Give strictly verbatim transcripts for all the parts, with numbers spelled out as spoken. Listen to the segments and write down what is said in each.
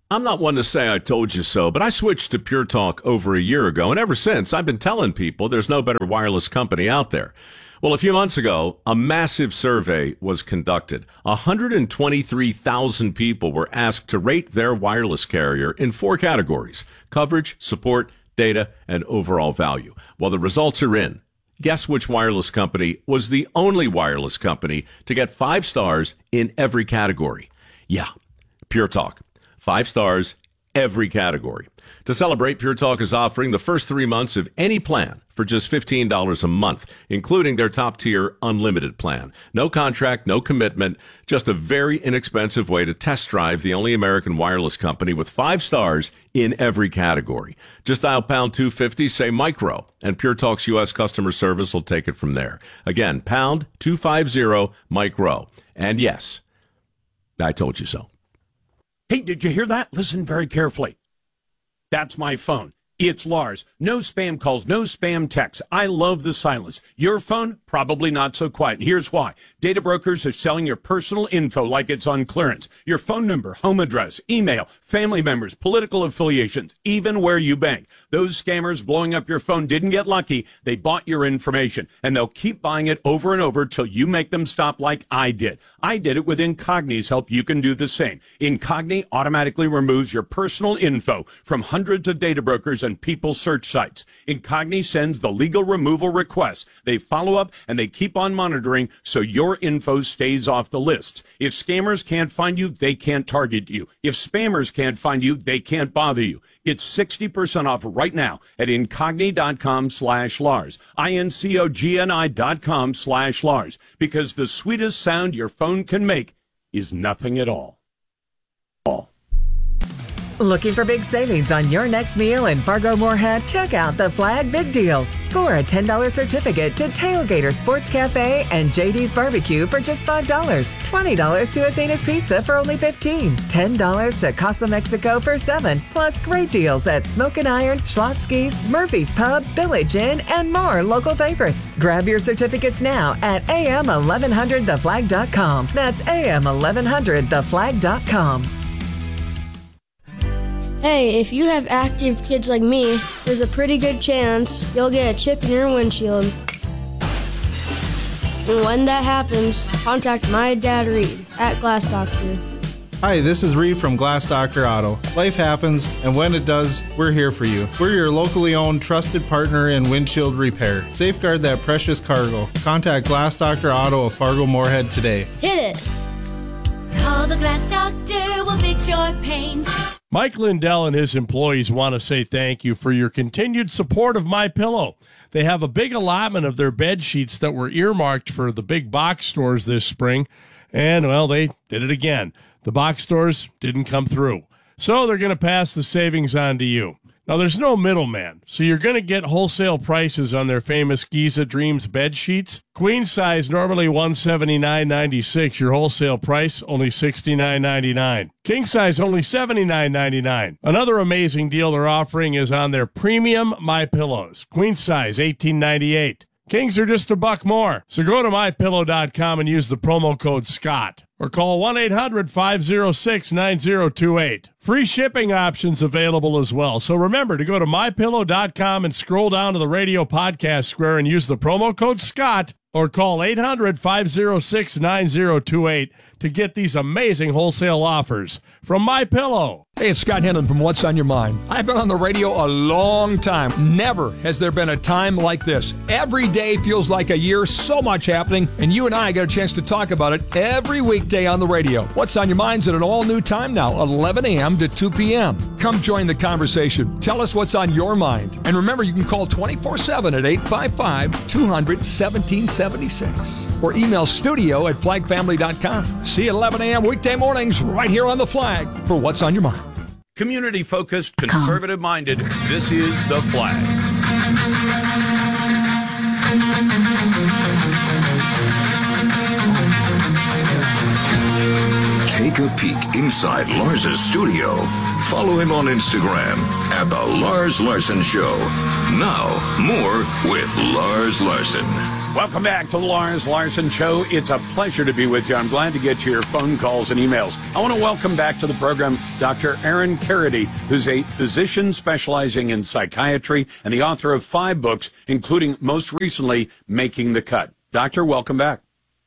I'm not one to say I told you so, but I switched to Pure Talk over a year ago, and ever since, I've been telling people there's no better wireless company out there. Well, a few months ago, a massive survey was conducted. one hundred twenty-three thousand people were asked to rate their wireless carrier in four categories: coverage, support, data, and overall value. Well, the results are in. Guess which wireless company was the only wireless company to get five stars in every category? Yeah, Pure Talk. Five stars, every category. To celebrate, Pure Talk is offering the first three months of any plan for just fifteen dollars a month, including their top-tier unlimited plan. No contract, no commitment, just a very inexpensive way to test drive the only American wireless company with five stars in every category. Just dial pound two fifty, say micro, and Pure Talk's U S customer service will take it from there. Again, pound two fifty, micro. And yes, I told you so. Hey, did you hear that? Listen very carefully. That's my phone. It's Lars. No spam calls, no spam texts. I love the silence. Your phone, probably not so quiet. Here's why. Data brokers are selling your personal info like it's on clearance. Your phone number, home address, email, family members, political affiliations, even where you bank. Those scammers blowing up your phone didn't get lucky. They bought your information, and they'll keep buying it over and over till you make them stop like I did. I did it with Incogni's help. You can do the same. Incogni automatically removes your personal info from hundreds of data brokers and people search sites. Incogni sends the legal removal requests. They follow up and they keep on monitoring so your info stays off the lists. If scammers can't find you, they can't target you. If spammers can't find you, they can't bother you. Get sixty percent off right now at incogni.com slash Lars. I-N-C-O-G-N-I dot com slash Lars. Because the sweetest sound your phone can make is nothing at all. All. Looking for big savings on your next meal in Fargo-Moorhead? Check out the Flag Big Deals. Score a ten dollars certificate to Tailgater Sports Cafe and J D's Barbecue for just five dollars. twenty dollars to Athena's Pizza for only fifteen dollars. ten dollars to Casa Mexico for seven dollars. Plus great deals at Smoke and Iron, Schlotzsky's, Murphy's Pub, Village Inn, and more local favorites. Grab your certificates now at A M eleven hundred the flag dot com. That's A M eleven hundred the flag dot com. Hey, if you have active kids like me, there's a pretty good chance you'll get a chip in your windshield. And when that happens, contact my dad Reed at Glass Doctor. Hi, this is Reed from Glass Doctor Auto. Life happens, and when it does, we're here for you. We're your locally owned, trusted partner in windshield repair. Safeguard that precious cargo. Contact Glass Doctor Auto of Fargo-Moorhead today. Hit it! Call the Glass Doctor, we'll fix your paint. Mike Lindell and his employees want to say thank you for your continued support of MyPillow. They have a big allotment of their bed sheets that were earmarked for the big box stores this spring, and, well, they did it again. The box stores didn't come through, so they're going to pass the savings on to you. Now, there's no middleman, so you're going to get wholesale prices on their famous Giza Dreams bed sheets. Queen size, normally one hundred seventy-nine ninety-six. Your wholesale price, only sixty-nine ninety-nine. King size, only seventy-nine ninety-nine. Another amazing deal they're offering is on their premium MyPillows. Queen size, eighteen ninety-eight. Kings are just a buck more. So go to my pillow dot com and use the promo code SCOTT. Or call one eight hundred five oh six nine oh two eight. Free shipping options available as well. So remember to go to my pillow dot com and scroll down to the radio podcast square and use the promo code SCOTT. Or call eight hundred five oh six nine oh two eight to get these amazing wholesale offers from MyPillow. Hey, it's Scott Henlon from What's on Your Mind. I've been on the radio a long time. Never has there been a time like this. Every day feels like a year, so much happening, and you and I get a chance to talk about it every weekday on the radio. What's on Your Mind's at an all-new time now, eleven a.m. to two p.m. Come join the conversation. Tell us what's on your mind. And remember, you can call twenty-four seven at eight five five, two hundred, seventeen seventy-six or email studio at flag family dot com. See you at eleven a.m. weekday mornings right here on The Flag for What's on Your Mind. Community-focused, conservative-minded, this is The Flag. Take a peek inside Lars's studio. Follow him on Instagram at The Lars Larson Show. Now, more with Lars Larson. Welcome back to the Lars Larson Show. It's a pleasure to be with you. I'm glad to get to your phone calls and emails. I want to welcome back to the program Doctor Aaron Carity, who's a physician specializing in psychiatry and the author of five books, including most recently, Making the Cut. Doctor, welcome back.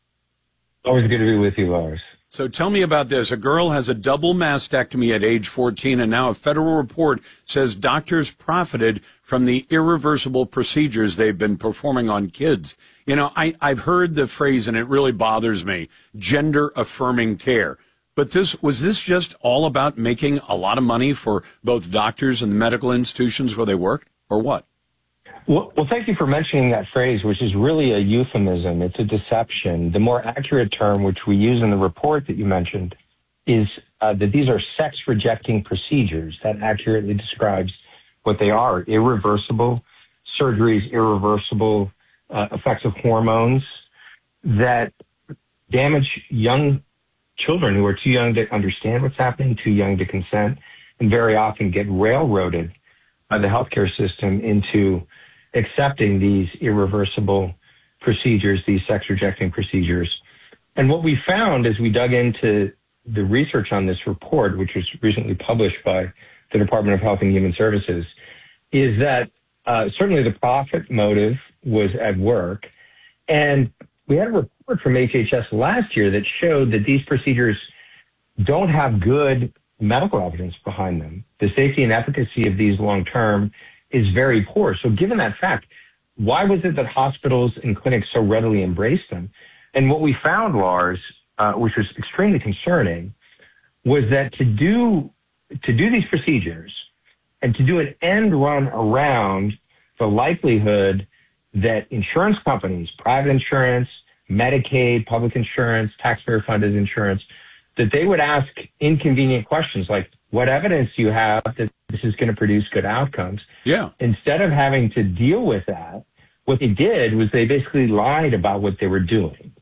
Always good to be with you, Lars. So tell me about this. A girl has a double mastectomy at age fourteen, and now a federal report says doctors profited from the irreversible procedures they've been performing on kids. You know, I, I've heard the phrase, and it really bothers me, gender-affirming care. But this was this just all about making a lot of money for both doctors and the medical institutions where they worked, or what? Well, well, thank you for mentioning that phrase, which is really a euphemism. It's a deception. The more accurate term, which we use in the report that you mentioned, is uh, that these are sex-rejecting procedures. That accurately describes what they are: irreversible surgeries, irreversible uh, effects of hormones that damage young children who are too young to understand what's happening, too young to consent, and very often get railroaded by the healthcare system into accepting these irreversible procedures, these sex-rejecting procedures. And what we found as we dug into the research on this report, which was recently published by the Department of Health and Human Services, is that uh, certainly the profit motive was at work. And we had a report from H H S last year that showed that these procedures don't have good medical evidence behind them. The safety and efficacy of these long-term is very poor. So given that fact, why was it that hospitals and clinics so readily embraced them? And what we found, Lars, uh, which was extremely concerning, was that to do to do these procedures and to do an end run around the likelihood that insurance companies, private insurance, Medicaid, public insurance, taxpayer-funded insurance, that they would ask inconvenient questions like, what evidence do you have that this is going to produce good outcomes? Yeah. Instead of having to deal with that, what they did was they basically lied about what they were doing.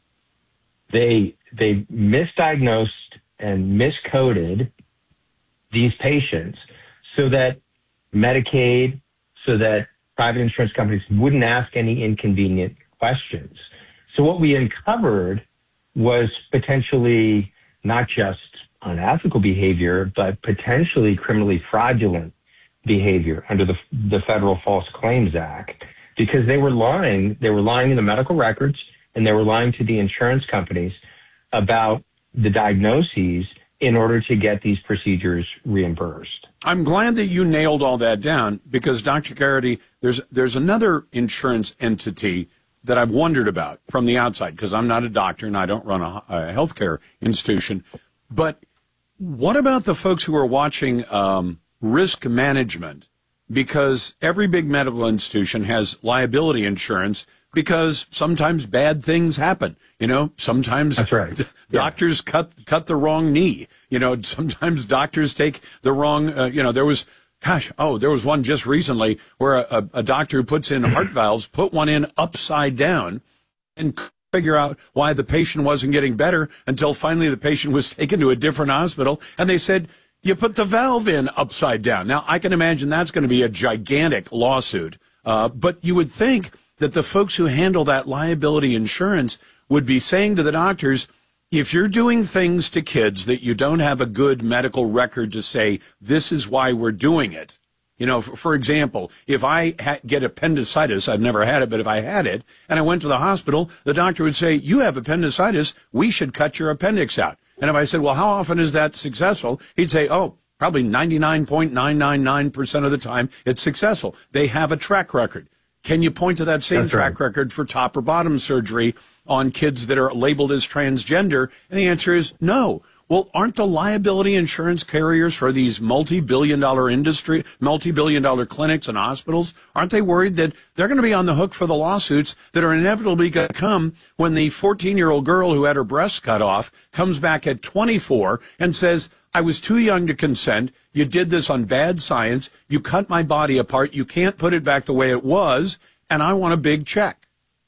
They they misdiagnosed and miscoded these patients so that Medicaid, so that private insurance companies wouldn't ask any inconvenient questions. So what we uncovered was potentially not just unethical behavior, but potentially criminally fraudulent behavior under the, the Federal False Claims Act, because they were lying. They were lying in the medical records, and they were lying to the insurance companies about the diagnoses in order to get these procedures reimbursed. I'm glad that you nailed all that down, because, Doctor Carity, there's there's another insurance entity that I've wondered about from the outside, because I'm not a doctor and I don't run a, a healthcare institution. But what about the folks who are watching um, risk management? Because every big medical institution has liability insurance, because sometimes bad things happen. You know, sometimes That's right. doctors yeah. cut cut the wrong knee. You know, sometimes doctors take the wrong, uh, you know, there was, gosh, oh, there was one just recently where a, a doctor who puts in heart valves put one in upside down and figure out why the patient wasn't getting better until finally the patient was taken to a different hospital, and they said, you put the valve in upside down. Now, I can imagine that's going to be a gigantic lawsuit, uh, but you would think that the folks who handle that liability insurance would be saying to the doctors, if you're doing things to kids that you don't have a good medical record to say, this is why we're doing it. You know, for, for example, if I ha- get appendicitis, I've never had it, but if I had it and I went to the hospital, the doctor would say, you have appendicitis, we should cut your appendix out. And if I said, well, how often is that successful? He'd say, oh, probably ninety-nine point nine nine nine percent of the time it's successful. They have a track record. Can you point to that same That's track right. record for top or bottom surgery on kids that are labeled as transgender? And the answer is no. Well, aren't the liability insurance carriers for these multi-billion dollar industry, multi-billion dollar clinics and hospitals, aren't they worried that they're going to be on the hook for the lawsuits that are inevitably going to come when the fourteen-year-old girl who had her breasts cut off comes back at twenty-four and says, I was too young to consent. You did this on bad science. You cut my body apart. You can't put it back the way it was, and I want a big check.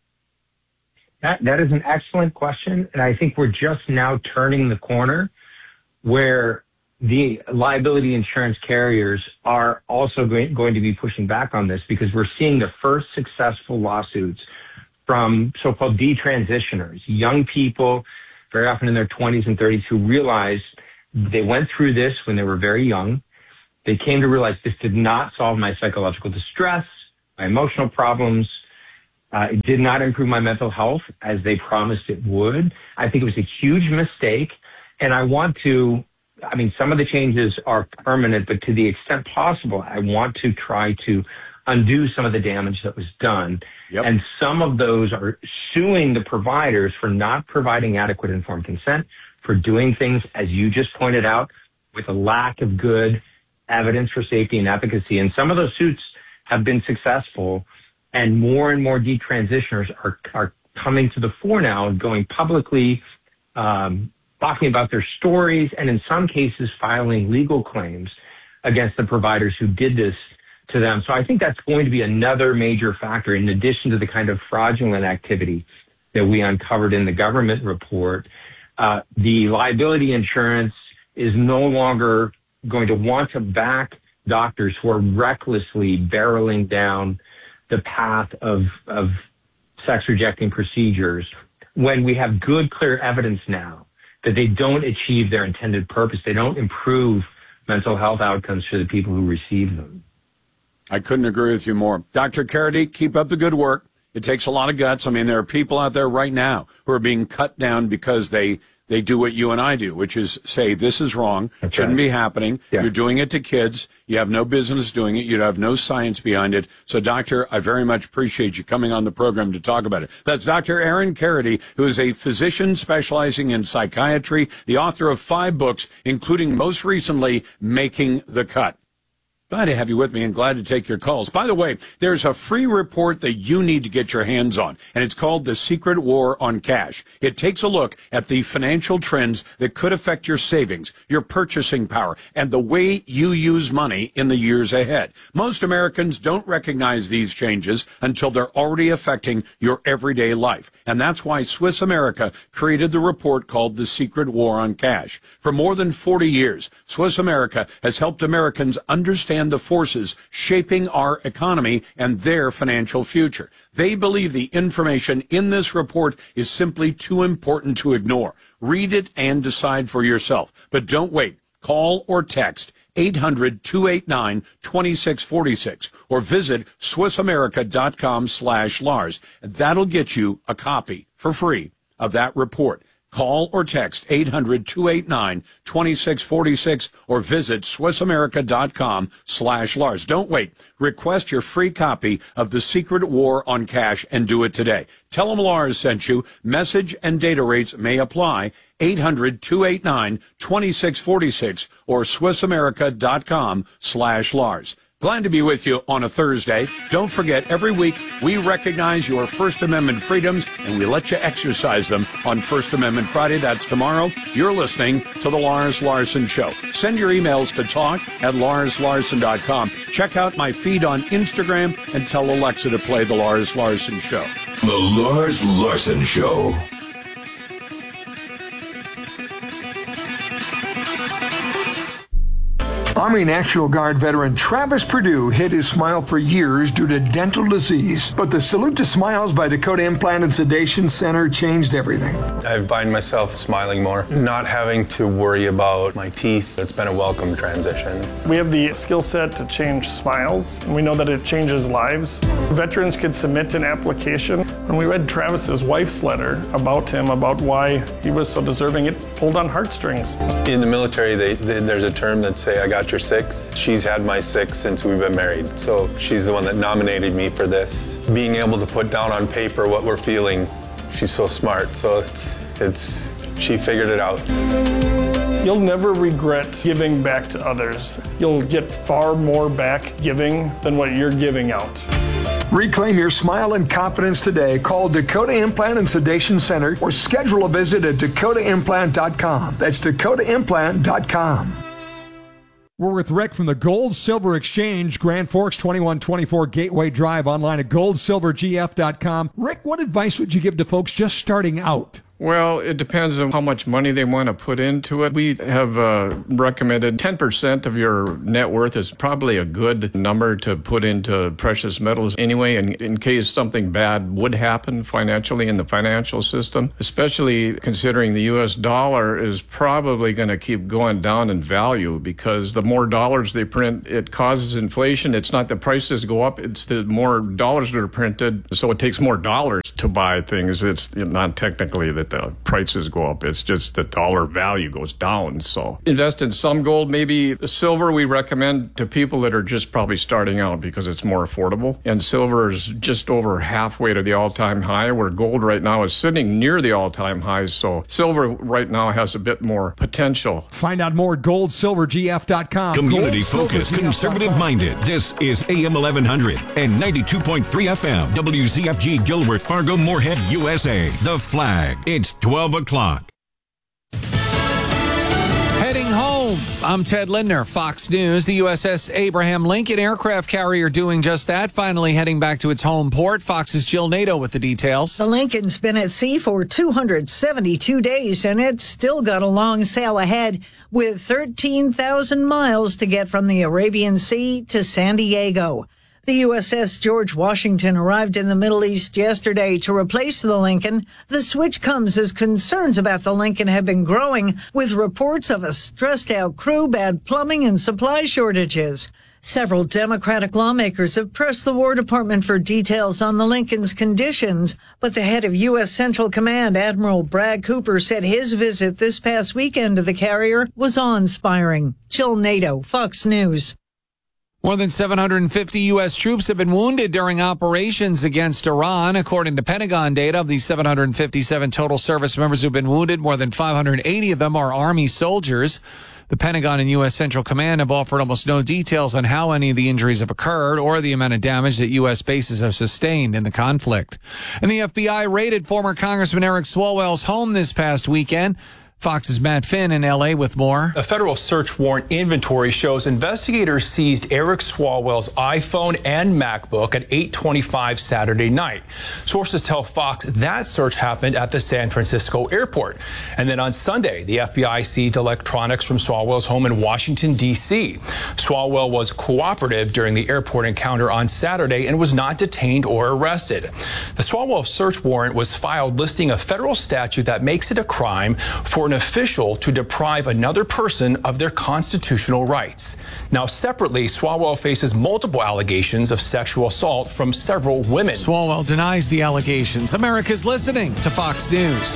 That, that is an excellent question, and I think we're just now turning the corner where the liability insurance carriers are also going, going to be pushing back on this, because we're seeing the first successful lawsuits from so-called detransitioners, young people, very often in their twenties and thirties, who realized they went through this when they were very young. They came to realize this did not solve my psychological distress, my emotional problems. Uh, it did not improve my mental health as they promised it would. I think it was a huge mistake. And I want to, I mean, some of the changes are permanent, but to the extent possible, I want to try to undo some of the damage that was done. Yep. And some of those are suing the providers for not providing adequate informed consent, for doing things, as you just pointed out, with a lack of good evidence for safety and efficacy. And some of those suits have been successful, and more and more detransitioners are, are coming to the fore now and going publicly, um, talking about their stories, and in some cases filing legal claims against the providers who did this to them. So I think that's going to be another major factor, in addition to the kind of fraudulent activity that we uncovered in the government report. Uh, the liability insurance is no longer going to want to back doctors who are recklessly barreling down the path of, of sex rejecting procedures when we have good, clear evidence now that they don't achieve their intended purpose. They don't improve mental health outcomes for the people who receive them. I couldn't agree with you more. Doctor Carity, keep up the good work. It takes a lot of guts. I mean, there are people out there right now who are being cut down because they, they do what you and I do, which is say, this is wrong, That's shouldn't right. be happening. Yeah. You're doing it to kids. You have no business doing it. You have no science behind it. So, Doctor, I very much appreciate you coming on the program to talk about it. That's Doctor Aaron Carity, who is a physician specializing in psychiatry, the author of five books, including most recently, Making the Cut. Glad to have you with me and glad to take your calls. By the way, there's a free report that you need to get your hands on, and it's called The Secret War on Cash. It takes a look at the financial trends that could affect your savings, your purchasing power, and the way you use money in the years ahead. Most Americans don't recognize these changes until they're already affecting your everyday life. And that's why Swiss America created the report called The Secret War on Cash. For more than forty years, Swiss America has helped Americans understand the forces shaping our economy and their financial future. They believe the information in this report is simply too important to ignore. Read it and decide for yourself. But don't wait. Call or text eight hundred, two eight nine, two six four six or visit SwissAmerica.com slash Lars. That'll get you a copy for free of that report. Call or text eight hundred, two eight nine, two six four six or visit SwissAmerica.com slash Lars. Don't wait. Request your free copy of The Secret War on Cash and do it today. Tell them Lars sent you. Message and data rates may apply. eight hundred, two eight nine, two six four six or SwissAmerica.com slash Lars. Glad to be with you on a Thursday. Don't forget, every week we recognize your First Amendment freedoms and we let you exercise them on First Amendment Friday. That's tomorrow. You're listening to The Lars Larson Show. Send your emails to talk at lars larson dot com. Check out my feed on Instagram and tell Alexa to play The Lars Larson Show. The Lars Larson Show. Army National Guard veteran Travis Perdue hid his smile for years due to dental disease. But the Salute to Smiles by Dakota Implant and Sedation Center changed everything. I find myself smiling more, not having to worry about my teeth. It's been a welcome transition. We have the skill set to change smiles, and we know that it changes lives. Veterans could submit an application. When we read Travis's wife's letter about him, about why he was so deserving, it pulled on heartstrings. In the military, they, they, there's a term that say, I got your six. She's had my six since we've been married. So she's the one that nominated me for this. Being able to put down on paper what we're feeling, she's so smart. So it's, it's, she figured it out. You'll never regret giving back to others. You'll get far more back giving than what you're giving out. Reclaim your smile and confidence today. Call Dakota Implant and Sedation Center or schedule a visit at dakota implant dot com. That's dakota implant dot com. We're with Rick from the Gold Silver Exchange, Grand Forks, twenty-one twenty-four Gateway Drive, online at gold silver g f dot com. Rick, what advice would you give to folks just starting out? Well, it depends on how much money they want to put into it. We have uh, recommended ten percent of your net worth is probably a good number to put into precious metals anyway, in, in case something bad would happen financially in the financial system, especially considering the U S dollar is probably going to keep going down in value because the more dollars they print, it causes inflation. It's not the prices go up, it's the more dollars that are printed, so it takes more dollars to buy things. It's not technically that the prices go up, it's just the dollar value goes down. So invest in some gold, maybe silver we recommend to people that are just probably starting out because it's more affordable. And silver is just over halfway to the all-time high, where gold right now is sitting near the all-time highs. So silver right now has a bit more potential. Find out more at gold silver g f dot com. Community focused, conservative minded. This is A M eleven hundred and ninety-two point three F M. W Z F G Gilworth, Fargo, Moorhead, U S A. The Flag. It's twelve o'clock. Heading home, I'm Ted Lindner, Fox News. The U S S Abraham Lincoln aircraft carrier doing just that, finally heading back to its home port. Fox's Jill Nato with the details. The Lincoln's been at sea for two hundred seventy-two days, and it's still got a long sail ahead with thirteen thousand miles to get from the Arabian Sea to San Diego. The U S S George Washington arrived in the Middle East yesterday to replace the Lincoln. The switch comes as concerns about the Lincoln have been growing, with reports of a stressed-out crew, bad plumbing, and supply shortages. Several Democratic lawmakers have pressed the War Department for details on the Lincoln's conditions, but the head of U S Central Command, Admiral Bragg Cooper, said his visit this past weekend to the carrier was awe-inspiring. Jill Nato, Fox News. More than seven hundred fifty U S troops have been wounded during operations against Iran. According to Pentagon data, of the seven hundred fifty-seven total service members who've been wounded, more than five hundred eighty of them are Army soldiers. The Pentagon and U S Central Command have offered almost no details on how any of the injuries have occurred or the amount of damage that U S bases have sustained in the conflict. And the F B I raided former Congressman Eric Swalwell's home this past weekend. Fox's Matt Finn in L A with more. A federal search warrant inventory shows investigators seized Eric Swalwell's iPhone and MacBook at eight twenty-five Saturday night. Sources tell Fox that search happened at the San Francisco airport. And then on Sunday, the F B I seized electronics from Swalwell's home in Washington, D C Swalwell was cooperative during the airport encounter on Saturday and was not detained or arrested. The Swalwell search warrant was filed listing a federal statute that makes it a crime for an official to deprive another person of their constitutional rights. Now, separately, Swalwell faces multiple allegations of sexual assault from several women. Swalwell denies the allegations. America's listening to Fox News.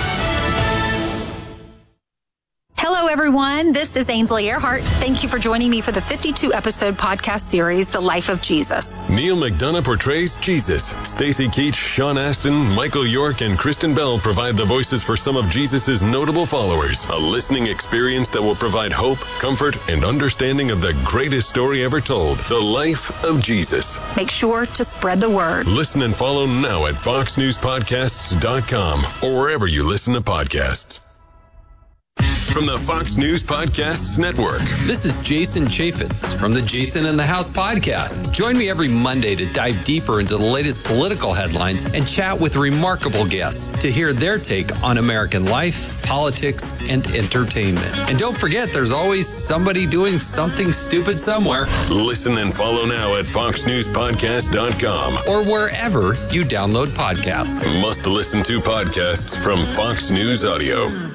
Hello, everyone. This is Ainsley Earhart. Thank you for joining me for the fifty-two episode podcast series, The Life of Jesus. Neil McDonough portrays Jesus. Stacy Keach, Sean Astin, Michael York, and Kristen Bell provide the voices for some of Jesus' notable followers. A listening experience that will provide hope, comfort, and understanding of the greatest story ever told, The Life of Jesus. Make sure to spread the word. Listen and follow now at fox news podcasts dot com or wherever you listen to podcasts. From the Fox News Podcasts Network. This is Jason Chaffetz from the Jason in the House podcast. Join me every Monday to dive deeper into the latest political headlines and chat with remarkable guests to hear their take on American life, politics, and entertainment. And don't forget, there's always somebody doing something stupid somewhere. Listen and follow now at fox news podcast dot com or wherever you download podcasts. Must listen to podcasts from Fox News Audio.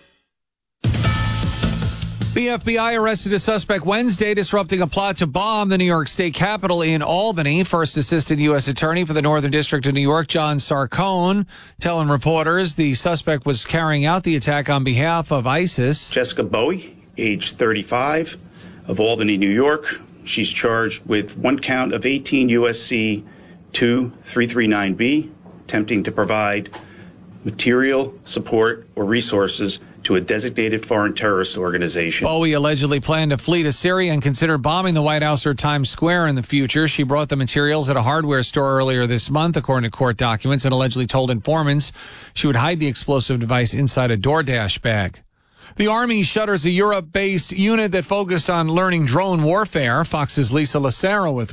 The F B I arrested a suspect Wednesday disrupting a plot to bomb the New York State Capitol in Albany. First Assistant U S Attorney for the Northern District of New York, John Sarcone, telling reporters the suspect was carrying out the attack on behalf of ISIS. Jessica Bowie, age thirty-five, of Albany, New York. She's charged with one count of eighteen U S C two three thirty-nine B, attempting to provide material, support, or resources to a designated foreign terrorist organization. Bowie allegedly planned to flee to Syria and considered bombing the White House or Times Square in the future. She brought the materials at a hardware store earlier this month, according to court documents, and allegedly told informants she would hide the explosive device inside a DoorDash bag. The Army shutters a Europe-based unit that focused on learning drone warfare. Fox's Lisa Lacero with more.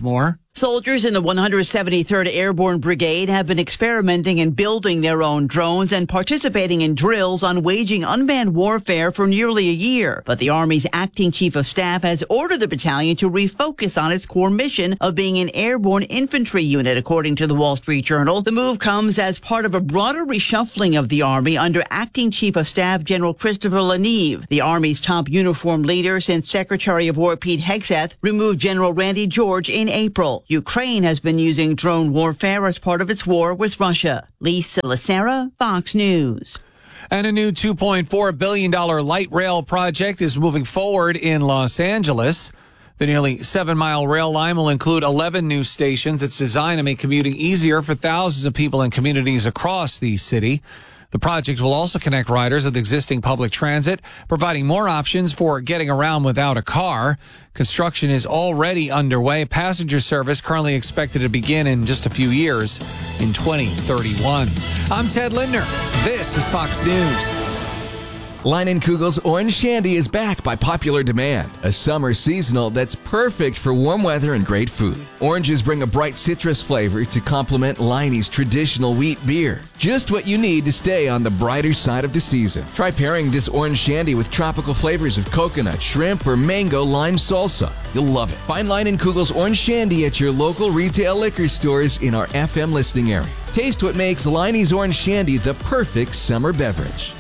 Soldiers in the one hundred seventy-third Airborne Brigade have been experimenting and building their own drones and participating in drills on waging unmanned warfare for nearly a year. But the Army's acting chief of staff has ordered the battalion to refocus on its core mission of being an airborne infantry unit, according to the Wall Street Journal. The move comes as part of a broader reshuffling of the Army under acting chief of staff General Christopher Leneve, the Army's top uniformed leader since Secretary of War Pete Hegseth removed General Randy George in April. Ukraine has been using drone warfare as part of its war with Russia. Lisa Lacera, Fox News. And a new two point four billion dollars light rail project is moving forward in Los Angeles. The nearly seven-mile rail line will include eleven new stations. It's designed to make commuting easier for thousands of people in communities across the city. The project will also connect riders with existing public transit, providing more options for getting around without a car. Construction is already underway. Passenger service currently expected to begin in just a few years in twenty thirty-one. I'm Ted Lindner. This is Fox News. Leinenkugel's Orange Shandy is back by popular demand. A summer seasonal that's perfect for warm weather and great food. Oranges bring a bright citrus flavor to complement Leinie's traditional wheat beer. Just what you need to stay on the brighter side of the season. Try pairing this Orange Shandy with tropical flavors of coconut, shrimp, or mango lime salsa. You'll love it. Find Leinenkugel's Orange Shandy at your local retail liquor stores in our F M listing area. Taste what makes Leinie's Orange Shandy the perfect summer beverage.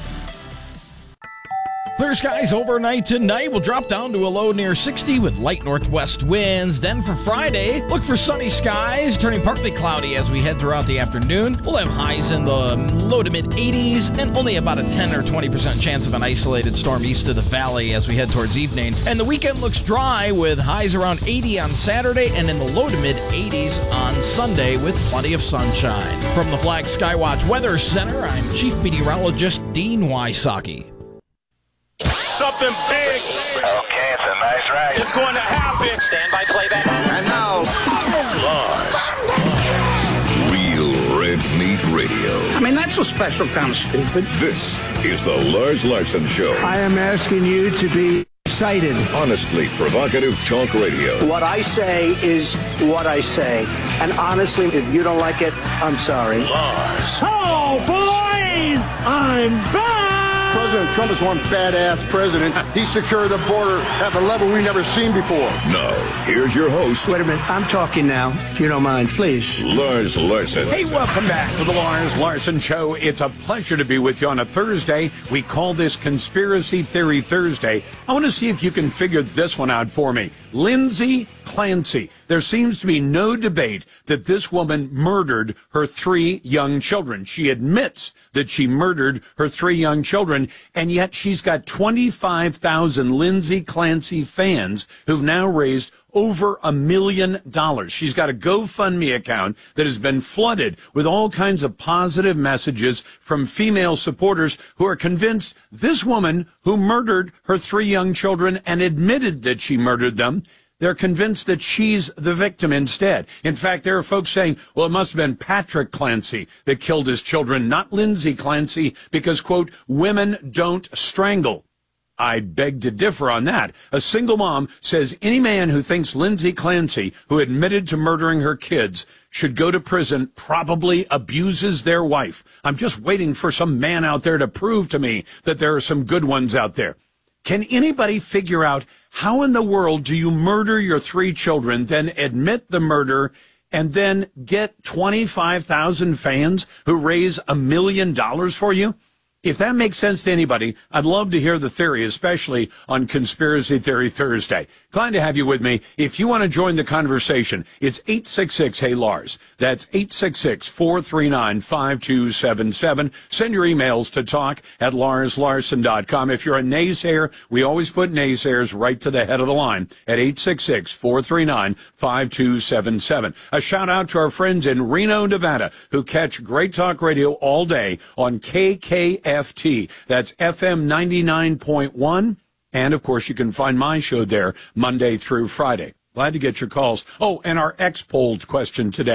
Clear skies overnight tonight. Will drop down to a low near sixty with light northwest winds. Then for Friday, look for sunny skies, turning partly cloudy as we head throughout the afternoon. We'll have highs in the low to mid eighties and only about a ten or twenty percent chance of an isolated storm east of the valley as we head towards evening. And the weekend looks dry with highs around eighty on Saturday and in the low to mid eighties on Sunday with plenty of sunshine. From the Flag Skywatch Weather Center, I'm Chief Meteorologist Dean Wysocki. Something big. Okay, it's a nice ride. It's going to happen. Stand by playback. And now, Lars. Real Red Meat Radio. I mean, that's a special kind of stupid. This is the Lars Larson Show. I am asking you to be excited. Honestly provocative talk radio. What I say is what I say. And honestly, if you don't like it, I'm sorry. Lars. Oh, boys! I'm back! President Trump is one badass president. He secured the border at the level we've never seen before. Now, here's your host. Wait a minute. I'm talking now, if you don't mind, please. Lars Larson. Hey, welcome back to the Lars Larson Show. It's a pleasure to be with you on a Thursday. We call this Conspiracy Theory Thursday. I want to see if you can figure this one out for me. Lindsay Clancy. There seems to be no debate that this woman murdered her three young children. She admits that she murdered her three young children, and yet she's got twenty-five thousand Lindsay Clancy fans who've now raised over a million dollars. She's got a GoFundMe account that has been flooded with all kinds of positive messages from female supporters who are convinced this woman who murdered her three young children and admitted that she murdered them, they're convinced that she's the victim instead. In fact, there are folks saying, well, it must have been Patrick Clancy that killed his children, not Lindsay Clancy, because, quote, women don't strangle. I beg to differ on that. A single mom says any man who thinks Lindsay Clancy, who admitted to murdering her kids, should go to prison, probably abuses their wife. I'm just waiting for some man out there to prove to me that there are some good ones out there. Can anybody figure out how in the world do you murder your three children, then admit the murder, and then get twenty-five thousand fans who raise a million dollars for you? If that makes sense to anybody, I'd love to hear the theory, especially on Conspiracy Theory Thursday. Glad to have you with me. If you want to join the conversation, it's eight six six, hey Lars. That's eight six six, four three nine, five two seven seven. Send your emails to talk at lars larson dot com. If you're a naysayer, we always put naysayers right to the head of the line at eight six six, four three nine, five two seven seven. A shout out to our friends in Reno, Nevada, who catch Great Talk Radio all day on K K F T. That's F M ninety-nine point one. And, of course, you can find my show there Monday through Friday. Glad to get your calls. Oh, and our X-polled question today.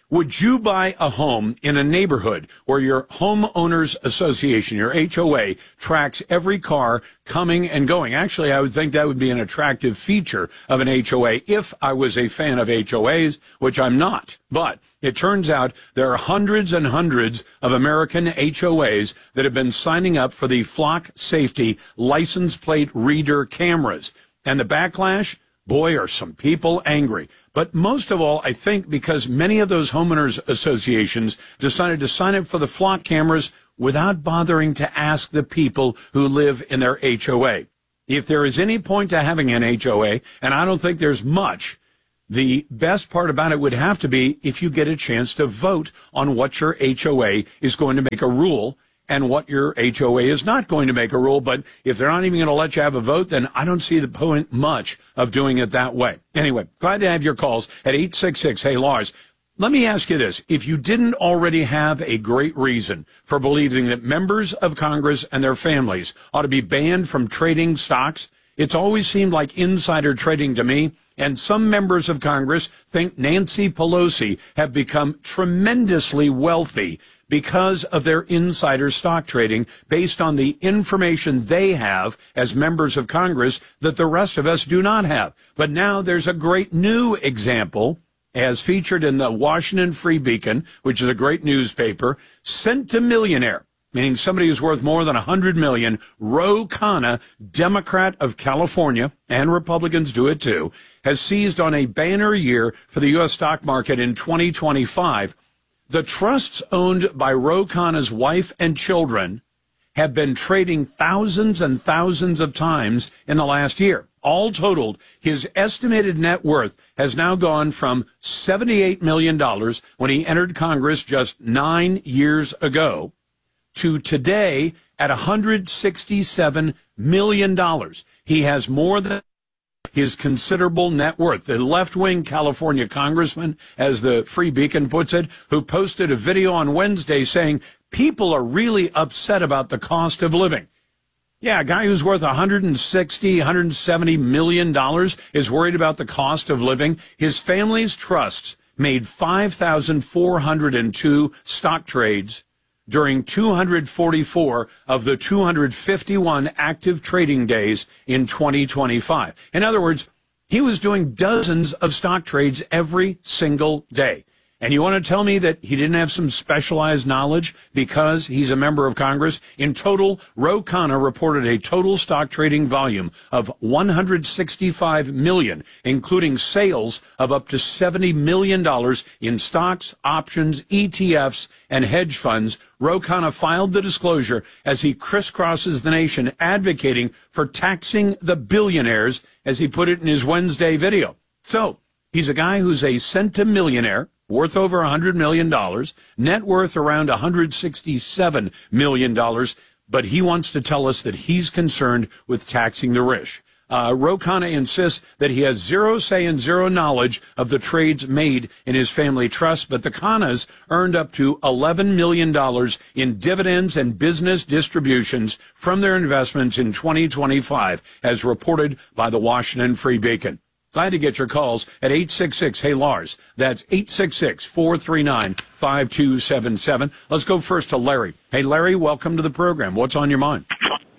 Would you buy a home in a neighborhood where your homeowners association, your H O A, tracks every car coming and going? Actually, I would think that would be an attractive feature of an H O A if I was a fan of H O As, which I'm not. But it turns out there are hundreds and hundreds of American H O As that have been signing up for the Flock Safety license plate reader cameras. And the backlash? Boy, are some people angry. But most of all, I think because many of those homeowners associations decided to sign up for the Flock cameras without bothering to ask the people who live in their H O A. If there is any point to having an H O A, and I don't think there's much, the best part about it would have to be if you get a chance to vote on what your H O A is going to make a rule and what your H O A is not going to make a rule. But if they're not even going to let you have a vote, then I don't see the point much of doing it that way. Anyway, glad to have your calls at eight six six, hey Lars. Let me ask you this. If you didn't already have a great reason for believing that members of Congress and their families ought to be banned from trading stocks, it's always seemed like insider trading to me. And some members of Congress think Nancy Pelosi have become tremendously wealthy because of their insider stock trading based on the information they have as members of Congress that the rest of us do not have. But now there's a great new example, as featured in the Washington Free Beacon, which is a great newspaper, centimillionaire, meaning somebody who's worth more than one hundred million dollars, Ro Khanna, Democrat of California, and Republicans do it too, has seized on a banner year for the U S stock market in twenty twenty-five. The trusts owned by Ro Khanna's wife and children have been trading thousands and thousands of times in the last year. All totaled, his estimated net worth has now gone from seventy-eight million dollars when he entered Congress just nine years ago to today at one hundred sixty-seven million dollars. He has more than his considerable net worth. The left-wing California congressman, as the Free Beacon puts it, who posted a video on Wednesday saying people are really upset about the cost of living. Yeah, a guy who's worth one hundred sixty, one hundred seventy million dollars is worried about the cost of living. His family's trusts made five thousand four hundred two stock trades during two hundred forty-four of the two hundred fifty-one active trading days in twenty twenty-five. In other words, he was doing dozens of stock trades every single day. And you want to tell me that he didn't have some specialized knowledge because he's a member of Congress? In total, Ro Khanna reported a total stock trading volume of one hundred sixty-five million dollars, including sales of up to seventy million dollars in stocks, options, E T Fs, and hedge funds. Ro Khanna filed the disclosure as he crisscrosses the nation advocating for taxing the billionaires, as he put it in his Wednesday video. So, he's a guy who's a centimillionaire, worth over one hundred million dollars, net worth around one hundred sixty-seven million dollars, but he wants to tell us that he's concerned with taxing the rich. Uh, Ro Khanna insists that he has zero say and zero knowledge of the trades made in his family trust, but the Khannas earned up to eleven million dollars in dividends and business distributions from their investments in twenty twenty-five, as reported by the Washington Free Beacon. Glad to get your calls at eight six six, hey Lars. That's eight six six, four three nine, five two seven seven. Let's go first to Larry. Hey Larry, welcome to the program. What's on your mind?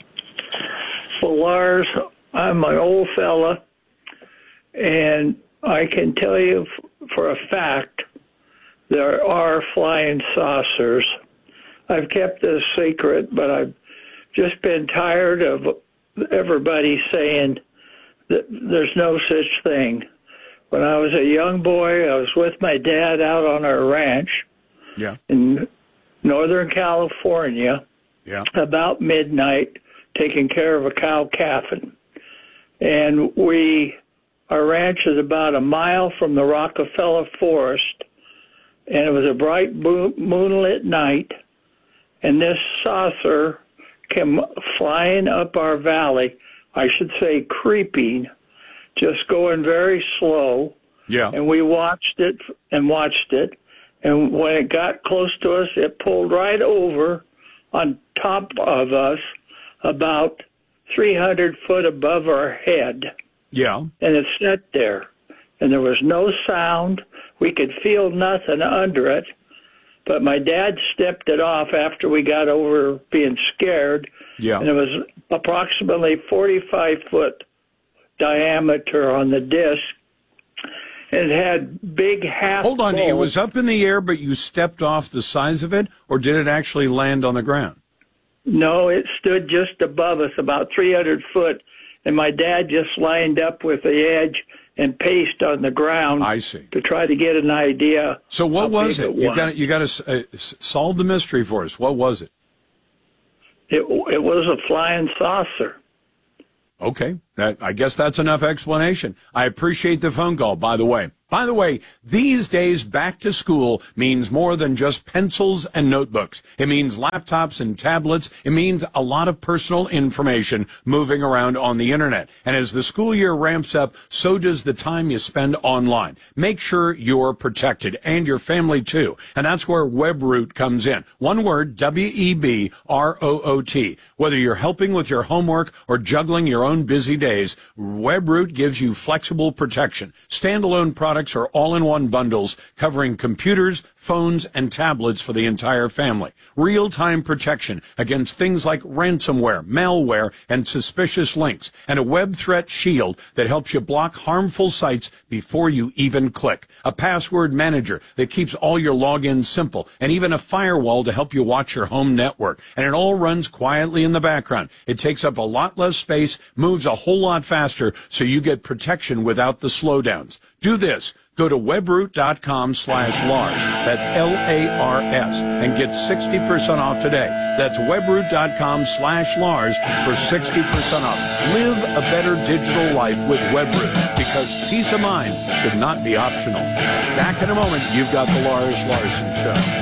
Well, Lars, I'm an old fella, and I can tell you f- for a fact there are flying saucers. I've kept this secret, but I've just been tired of everybody saying that there's no such thing. When I was a young boy, I was with my dad out on our ranch yeah. in Northern California yeah. about midnight, taking care of a cow calving. And we, our ranch is about a mile from the Rockefeller Forest, and it was a bright moonlit night, and this saucer came flying up our valley, I should say creeping, just going very slow. Yeah. And we watched it and watched it, and when it got close to us, it pulled right over on top of us about three hundred foot above our head. Yeah. And it sat there. and there was no sound. We could feel nothing under it. But my dad stepped it off after we got over being scared. Yeah. And it was approximately forty-five foot diameter on the disc. It had big half Hold on, balls. it was up in the air, but you stepped off the size of it, or did it actually land on the ground? No, it stood just above us, about three hundred foot, and my dad just lined up with the edge and paced on the ground. I see. To try to get an idea. So what was it? it? You got you got to uh, solve the mystery for us. What was it? It it was a flying saucer. Okay, that, I guess that's enough explanation. I appreciate the phone call, by the way. By the way, these days, back to school means more than just pencils and notebooks. It means laptops and tablets. It means a lot of personal information moving around on the internet. And as the school year ramps up, so does the time you spend online. Make sure you're protected, and your family too. And that's where WebRoot comes in. One word, W E B R O O T. Whether you're helping with your homework or juggling your own busy days, WebRoot gives you flexible protection. Standalone products are all-in-one bundles covering computers, phones, and tablets for the entire family. Real-time protection against things like ransomware, malware, and suspicious links. And a web threat shield that helps you block harmful sites before you even click. A password manager that keeps all your logins simple. And even a firewall to help you watch your home network. And it all runs quietly in the background. It takes up a lot less space, moves a whole lot faster, so you get protection without the slowdowns. Do this. Go to webroot.com slash Lars. That's L A R S. And get sixty percent off today. That's webroot.com slash Lars for sixty percent off. Live a better digital life with WebRoot, because peace of mind should not be optional. Back in a moment, you've got the Lars Larson Show.